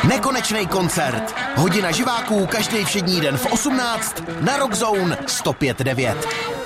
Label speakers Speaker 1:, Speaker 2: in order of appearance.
Speaker 1: Nekonečný koncert. Hodina živáků každý všední den v 18 na Rock Zone 105.9.